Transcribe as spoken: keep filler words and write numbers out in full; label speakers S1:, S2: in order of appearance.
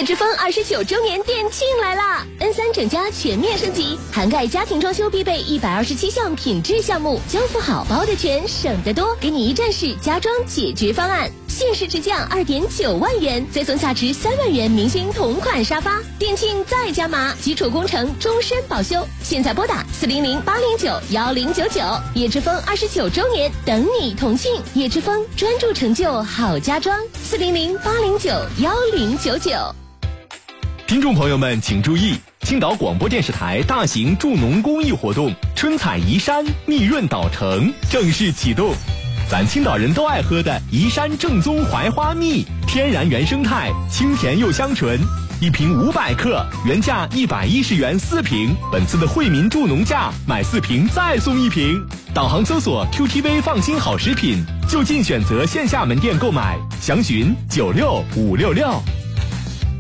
S1: 叶之峰二十九周年店庆来啦 ！N 三 整家全面升级，涵盖家庭装修必备一百二十七项品质项目，交付好包的全，省得多，给你一站式家装解决方案。限时直降二点九万元，再送价值三万元明星同款沙发。店庆再加码，基础工程终身保修。现在拨打四零零八零九幺零九九，叶之峰二十九周年等你同庆。叶之峰专注成就好家装，四零零八零九幺零九九。
S2: 听众朋友们请注意，青岛广播电视台大型助农公益活动春采宜山蜜润岛城正式启动。咱青岛人都爱喝的宜山正宗槐花蜜，天然原生态，清甜又香醇，一瓶五百克，原价一百一十元四瓶，本次的惠民助农价，买四瓶再送一瓶。导航搜索 Q T V 放心好食品，就近选择线下门店购买，详询九六五六六。